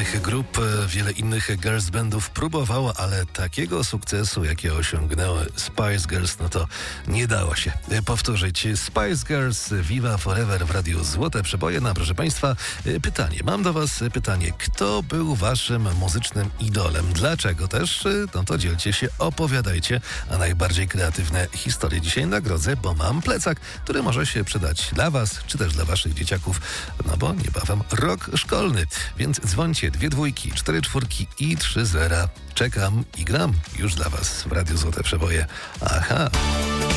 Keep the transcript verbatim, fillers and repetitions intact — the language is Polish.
innych grup, wiele innych girls bandów próbowało, ale takiego sukcesu, jakie osiągnęły Spice Girls, no to nie dało się powtórzyć. Spice Girls, Viva Forever w Radiu Złote Przeboje. No, proszę Państwa, pytanie. Mam do Was pytanie. Kto był Waszym muzycznym idolem? Dlaczego też? No to dzielcie się, opowiadajcie, a najbardziej kreatywne historie dzisiaj nagrodzę, bo mam plecak, który może się przydać dla Was, czy też dla Waszych dzieciaków, no bo niebawem rok szkolny. Więc dzwońcie, dwie dwójki, cztery czwórki i trzy zera. Czekam i gram już dla Was w Radiu Złote Przeboje. Aha.